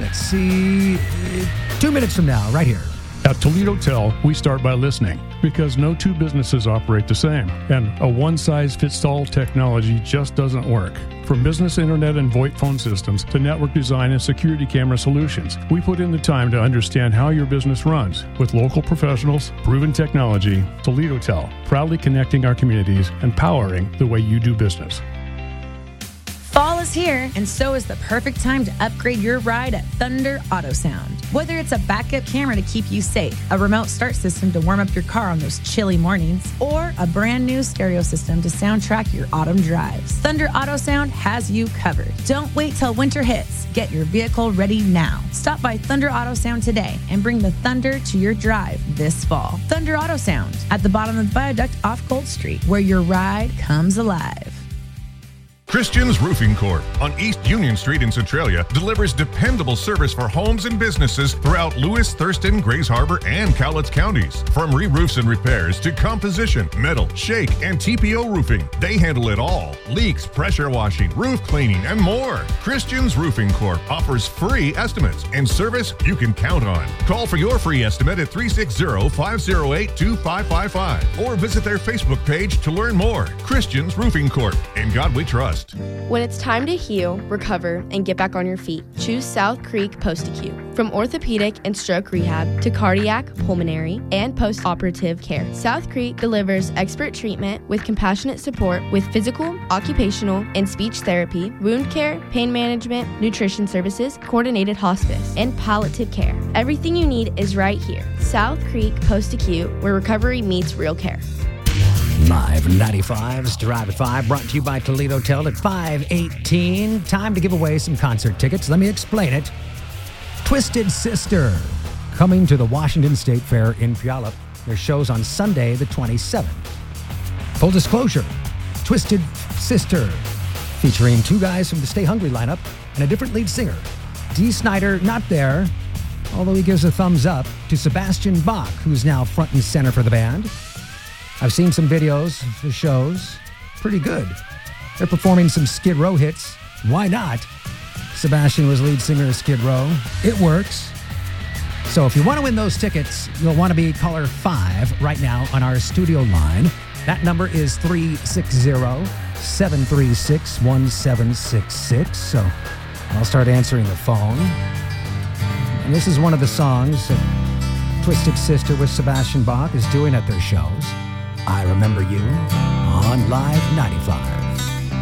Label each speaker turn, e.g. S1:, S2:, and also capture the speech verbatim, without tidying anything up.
S1: let's see, two minutes from now, right here.
S2: At Toledo Tel, we start by listening because no two businesses operate the same, and a one-size-fits-all technology just doesn't work. From business internet and VoIP phone systems to network design and security camera solutions, we put in the time to understand how your business runs. With local professionals, proven technology, Toledo Tel, proudly connecting our communities and powering the way you do business.
S3: Fall is here, and so is the perfect time to upgrade your ride at Thunder Auto Sound. Whether it's a backup camera to keep you safe, a remote start system to warm up your car on those chilly mornings, or a brand new stereo system to soundtrack your autumn drives, Thunder Auto Sound has you covered. Don't wait till winter hits. Get your vehicle ready now. Stop by Thunder Auto Sound today and bring the thunder to your drive this fall. Thunder Auto Sound at the bottom of the viaduct off Gold Street, where your ride comes alive.
S4: Christian's Roofing Corp on East Union Street in Centralia delivers dependable service for homes and businesses throughout Lewis, Thurston, Grays Harbor, and Cowlitz counties. From re-roofs and repairs to composition, metal, shake, and T P O roofing, they handle it all. Leaks, pressure washing, roof cleaning, and more. Christian's Roofing Corp offers free estimates and service you can count on. Call for your free estimate at three six zero, five zero eight, two five five five or visit their Facebook page to learn more. Christian's Roofing Corp. In God we trust.
S5: When it's time to heal, recover, and get back on your feet, choose South Creek Post-Acute. From orthopedic and stroke rehab to cardiac, pulmonary, and post-operative care, South Creek delivers expert treatment with compassionate support with physical, occupational, and speech therapy, wound care, pain management, nutrition services, coordinated hospice, and palliative care. Everything you need is right here. South Creek Post-Acute, where recovery meets real care.
S1: Live ninety-five's Drive at five, brought to you by Toledo Tel at five eighteen. Time to give away some concert tickets. Let me explain it. Twisted Sister, coming to the Washington State Fair in Puyallup. Their show's on Sunday the twenty-seventh. Full disclosure, Twisted Sister, featuring two guys from the Stay Hungry lineup and a different lead singer. Dee Snider not there, although he gives a thumbs up to Sebastian Bach, who's now front and center for the band. I've seen some videos of the shows. Pretty good. They're performing some Skid Row hits. Why not? Sebastian was lead singer of Skid Row. It works. So if you want to win those tickets, you'll want to be caller five right now on our studio line. That number is three six zero, seven three six, one seven six six. So I'll start answering the phone. And this is one of the songs that Twisted Sister with Sebastian Bach is doing at their shows. I Remember You on Live ninety-five.